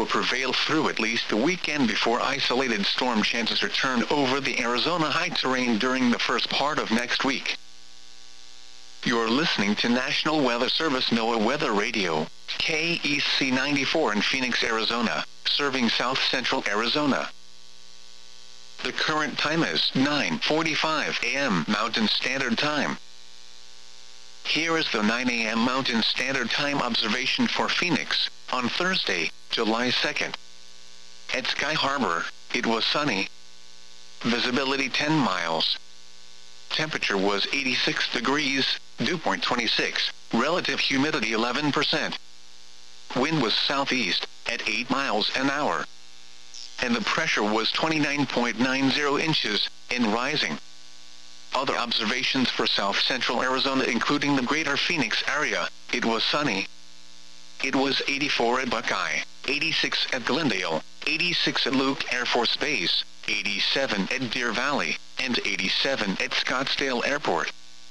will prevail through at least the weekend before isolated storm chances return over the Arizona high terrain during the first part of next week. You're listening to National Weather Service NOAA Weather Radio, KEC 94 in Phoenix, Arizona, serving south-central Arizona. The current time is 9:45 a.m. Mountain Standard Time. Here is the 9 a.m. Mountain Standard Time observation for Phoenix, on Thursday, July 2nd. At Sky Harbor, it was sunny. Visibility 10 miles. Temperature was 86 degrees, dew point 26, relative humidity 11%. Wind was southeast, at 8 miles an hour. And the pressure was 29.90 inches, and rising. Other observations for south-central Arizona including the greater Phoenix area, it was sunny. It was 84 at Buckeye, 86 at Glendale, 86 at Luke Air Force Base, 87 at Deer Valley, and 87 at Scottsdale Airport.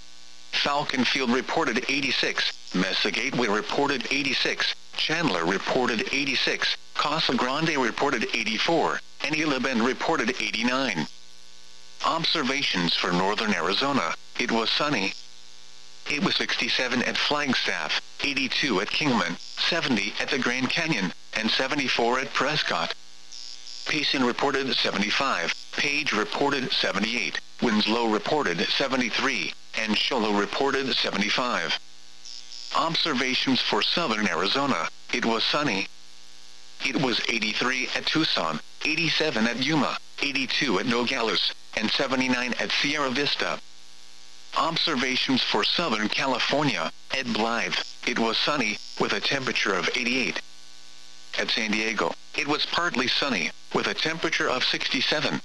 Falcon Field reported 86, Mesa Gateway reported 86, Chandler reported 86, Casa Grande reported 84, and Gila Bend reported 89. Observations for northern Arizona, it was sunny. It was 67 at Flagstaff, 82 at Kingman, 70 at the Grand Canyon, and 74 at Prescott. Payson reported 75, Page reported 78, Winslow reported 73, and Show Low reported 75. Observations for southern Arizona, it was sunny. It was 83 at Tucson, 87 at Yuma, 82 at Nogales, and 79 at Sierra Vista. Observations for Southern California, at Blythe, it was sunny, with a temperature of 88. At San Diego, it was partly sunny, with a temperature of 67.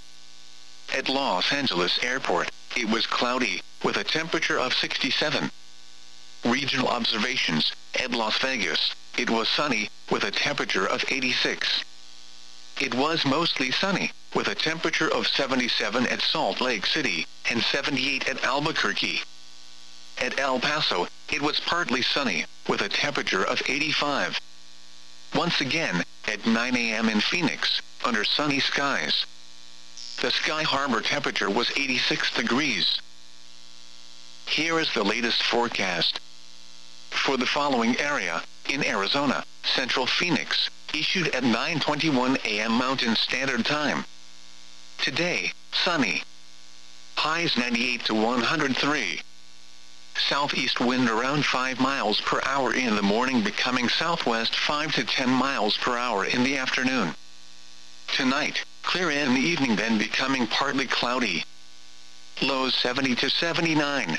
At Los Angeles Airport, it was cloudy, with a temperature of 67. Regional observations, at Las Vegas, it was sunny, with a temperature of 86. It was mostly sunny, with a temperature of 77 at Salt Lake City, and 78 at Albuquerque. At El Paso, it was partly sunny, with a temperature of 85. Once again, at 9 a.m. in Phoenix, under sunny skies. The Sky Harbor temperature was 86 degrees. Here is the latest forecast. For the following area, in Arizona, Central Phoenix, issued at 9:21 a.m. Mountain Standard Time. Today, sunny. Highs 98 to 103. Southeast wind around 5 miles per hour in the morning, becoming southwest 5 to 10 miles per hour in the afternoon. Tonight, clear in the evening, then becoming partly cloudy. Lows 70 to 79.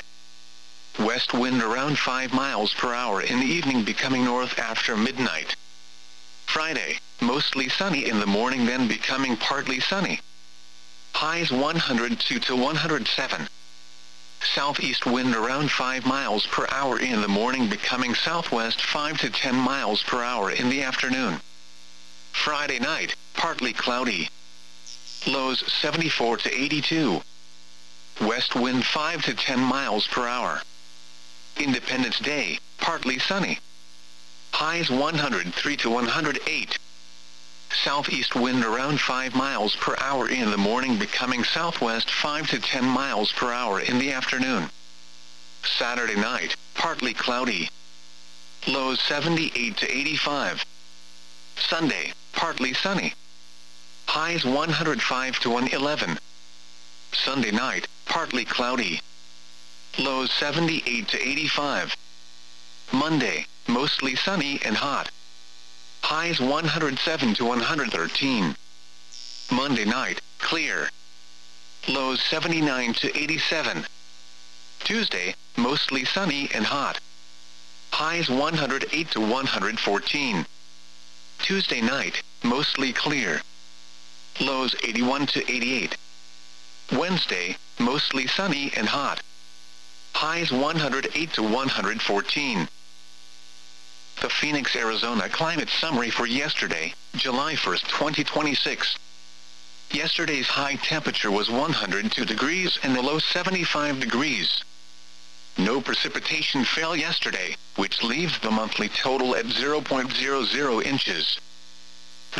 West wind around 5 miles per hour in the evening, becoming north after midnight. Friday, mostly sunny in the morning, then becoming partly sunny. Highs 102 to 107. Southeast wind around 5 miles per hour in the morning, becoming southwest 5 to 10 miles per hour in the afternoon. Friday night, partly cloudy. Lows 74 to 82. West wind 5 to 10 miles per hour. Independence Day, partly sunny. Highs 103 to 108. Southeast wind around 5 miles per hour in the morning, becoming southwest 5 to 10 miles per hour in the afternoon. Saturday night, partly cloudy. Lows 78 to 85. Sunday, partly sunny. Highs 105 to 111. Sunday night, partly cloudy. Lows 78 to 85. Monday, mostly sunny and hot. Highs 107 to 113. Monday night, clear. Lows 79 to 87. Tuesday, mostly sunny and hot. Highs 108 to 114. Tuesday night, mostly clear. Lows 81 to 88. Wednesday, mostly sunny and hot. Highs 108 to 114. The Phoenix, Arizona climate summary for yesterday, July 1st, 2026. Yesterday's high temperature was 102 degrees and the low 75 degrees. No precipitation fell yesterday, which leaves the monthly total at 0.00 inches.